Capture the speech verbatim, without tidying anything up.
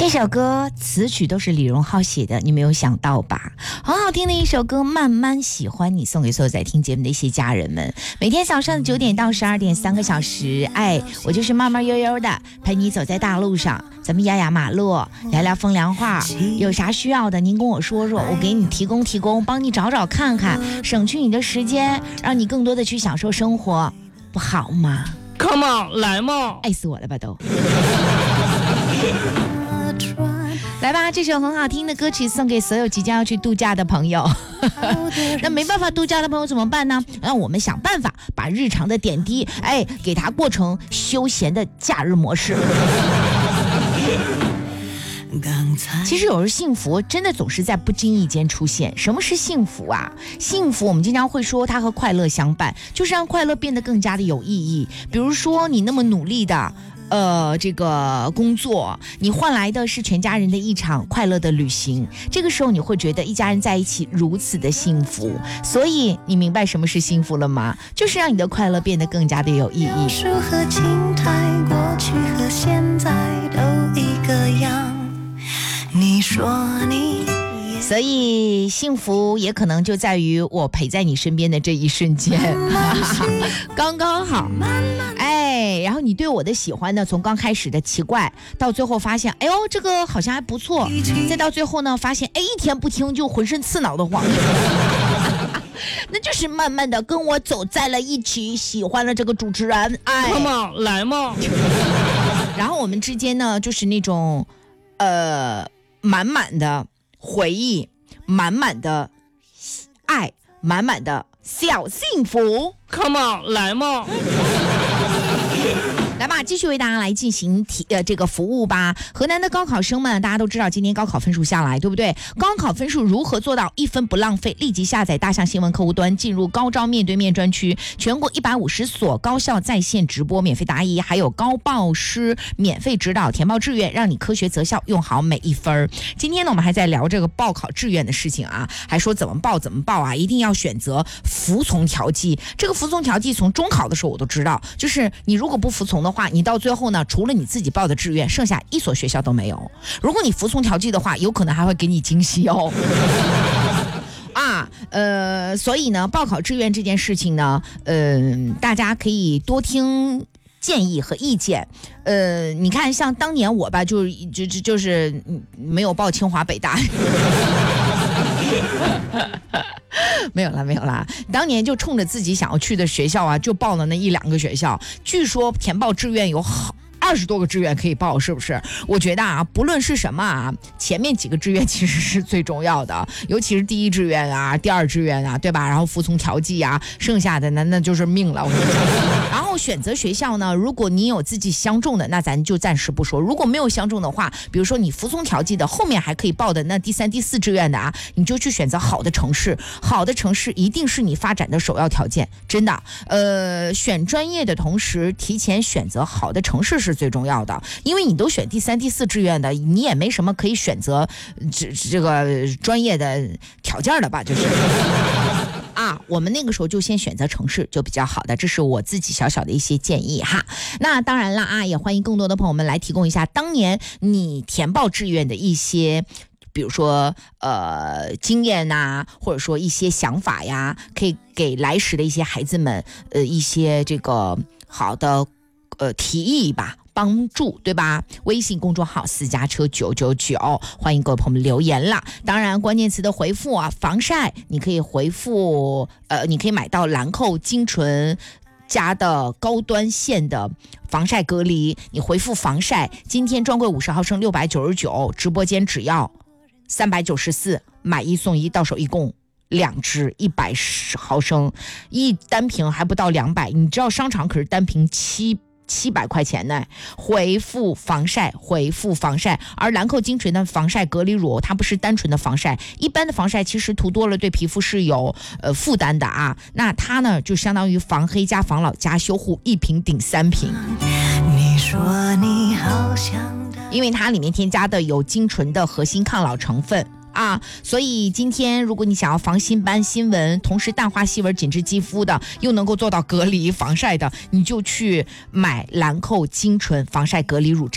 这首歌词曲都是李荣浩写的，你没有想到吧？很好听的一首歌，慢慢喜欢你，送给所有在听节目的一些家人们。每天早上九点到十二点，三个小时，哎，我就是慢慢悠悠的陪你走在大路上，咱们压压马路，聊聊风凉话，有啥需要的您跟我说说，我给你提供提供，帮你找找看看，省去你的时间，让你更多的去享受生活，不好吗？ Come on， 来嘛！ 爱死我了吧都！来吧，这首很好听的歌曲送给所有即将要去度假的朋友。那没办法度假的朋友怎么办呢？让我们想办法把日常的点滴，哎，给它过成休闲的假日模式。其实有时候幸福真的总是在不经意间出现。什么是幸福啊？幸福我们经常会说它和快乐相伴，就是让快乐变得更加的有意义。比如说你那么努力的呃，这个工作，你换来的是全家人的一场快乐的旅行。这个时候你会觉得一家人在一起如此的幸福。所以你明白什么是幸福了吗？就是让你的快乐变得更加的有意义。 树和青苔，过去和现在都一个样。你说你， 所以幸福也可能就在于我陪在你身边的这一瞬间，刚刚好。哎，然后你对我的喜欢呢，从刚开始的奇怪，到最后发现，哎呦，这个好像还不错，再到最后呢，发现，哎，一天不听就浑身刺挠的慌。那就是慢慢的跟我走在了一起，喜欢了这个主持人，哎， Come on， 来嘛！ 然后我们之间呢，就是那种，呃。满满的回忆，满满的爱，满满的小幸福。 Come on， 来嘛！ 来吧，继续为大家来进行题呃这个服务吧。河南的高考生们，大家都知道今天高考分数下来，对不对？高考分数如何做到一分不浪费？立即下载大象新闻客户端，进入高招面对面专区，全国一百五十所高校在线直播免费答疑，还有高报师免费指导填报志愿，让你科学择校，用好每一分。今天呢，我们还在聊这个报考志愿的事情啊，还说怎么报怎么报啊，一定要选择服从调剂。这个服从调剂从中考的时候我都知道，就是你如果不服从的话，你到最后呢，除了你自己报的志愿，剩下一所学校都没有。如果你服从调剂的话，有可能还会给你惊喜哦。啊，呃，所以呢，报考志愿这件事情呢，嗯、呃，大家可以多听建议和意见。呃，你看，像当年我吧，就就就就是没有报清华北大。没有啦，没有啦。当年就冲着自己想要去的学校啊，就报了那一两个学校。据说填报志愿有好二十多个志愿可以报，是不是？我觉得啊，不论是什么啊，前面几个志愿其实是最重要的，尤其是第一志愿啊、第二志愿啊，对吧？然后服从调剂啊，剩下的那那就是命了。我跟你说。然后选择学校呢，如果你有自己相中的，那咱就暂时不说；如果没有相中的话，比如说你服从调剂的，后面还可以报的那第三、第四志愿的啊，你就去选择好的城市。好的城市一定是你发展的首要条件，真的。呃，选专业的同时，提前选择好的城市是最重要的，因为你都选第三、第四志愿的，你也没什么可以选择这这个专业的条件的吧，就是。啊，我们那个时候就先选择城市就比较好的，这是我自己小小的一些建议哈。那当然了啊，也欢迎更多的朋友们来提供一下当年你填报志愿的一些，比如说呃经验呐，或者说一些想法呀，可以给来时的一些孩子们呃一些这个好的呃提议吧。帮助对吧？微信公众号私家车九九九，欢迎各位朋友们留言啦。当然，关键词的回复啊，防晒你可以回复呃，你可以买到兰蔻精纯家的高端线的防晒隔离，你回复防晒，今天专柜五十毫升六百九十九，直播间只要三百九十四，买一送一，到手一共。两支一百毫升，一单瓶还不到两百，你知道商场可是单瓶七。七百块钱呢，回复防晒，回复防晒。而兰蔻精纯的防晒隔离乳，它不是单纯的防晒，一般的防晒其实涂多了对皮肤是有呃负担的啊。那它呢，就相当于防黑加防老加修护，一瓶顶三瓶。你说你好想，因为它里面添加的有精纯的核心抗老成分。啊，所以今天如果你想要防新斑新纹，同时淡化细纹紧致肌肤的，又能够做到隔离防晒的，你就去买兰蔻精纯防晒隔离乳。